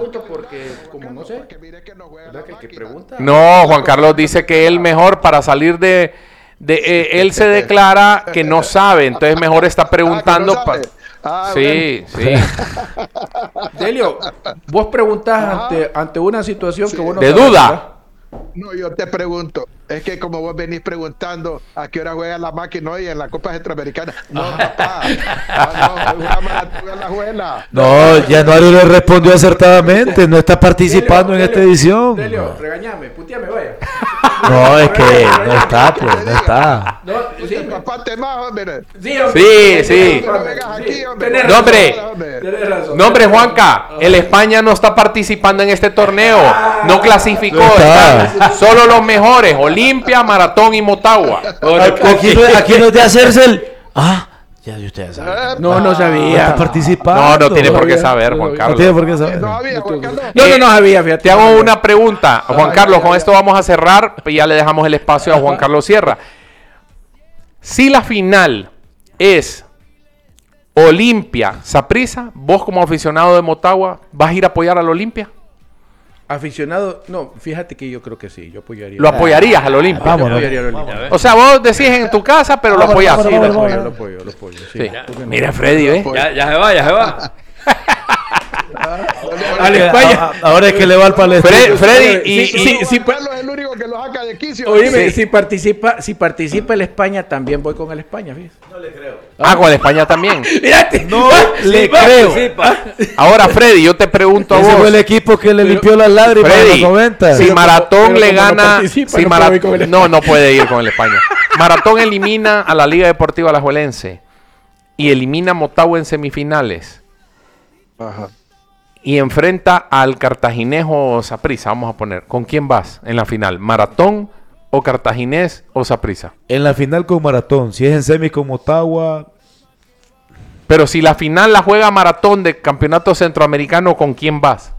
pregunto porque, como no sé, ¿verdad que el que pregunta? No, Juan Carlos dice que él mejor para salir de él se declara que no sabe, entonces mejor está preguntando. Sí, sí. Delio, vos preguntás ante una situación que vos no de sabés, duda. ¿verdad? No, yo te pregunto, es que como vos venís preguntando a qué hora juega la máquina hoy en la Copa Centroamericana. No, papá. No, Januario le respondió acertadamente, no está participando en esta edición. Delio, regañame, puteame, vaya. No, es que no está, pues, no está. No, sí, papá, te más, hombre. Sí. No, hombre. Tenés razón. No, hombre, Juanca, el España no está participando en este torneo. No clasificó. No está. Están solo los mejores: Olimpia, Maratón y Motagua. Aquí no es de hacerse el... ya usted ya sabe. No sabía. Está participando. No tiene por qué saber, Juan No Carlos. tiene por qué saber. No había, Juan Carlos. No sabía, fíjate. Te hago una pregunta, Juan Carlos, con esto vamos a cerrar, y ya le dejamos el espacio a Juan Carlos Sierra. Si la final es Olimpia, Saprissa, vos como aficionado de Motagua, ¿vas a ir a apoyar al Olimpia? Aficionado, no, fíjate que yo creo que sí, yo apoyaría. ¿Lo apoyarías al Olimpia? Vámonos. Apoyaría al Olimpia. O sea, vos decís en tu casa, pero lo apoyás. Sí, lo apoyo, sí. Sí. Mira, Freddy, ¿ves? Ya se va. Al España. Ahora es que le va al palestino. Freddy, Sí, Carlos es el único que lo saca de quicio. Oíme, Sí. si participa el España, también voy con el España, fíjate. con el España también. Fíjate. No le creo. Ahora, Freddy, yo te pregunto a Ese fue el vos. equipo que le limpió las lágrimas en Freddy, los 90. si Maratón pero le como no gana... participa, si no Mara- puede ir con el no puede ir con el España. Maratón elimina a la Liga Deportiva Alajuelense y elimina a Motagua en semifinales. Ajá. Y enfrenta al Cartaginejo Saprissa, vamos a poner. ¿Con quién vas en la final? ¿Maratón o Cartaginés o Saprissa? En la final con Maratón, si es en semis con Motagua, Pero si la final la juega Maratón de Campeonato Centroamericano, ¿con quién vas?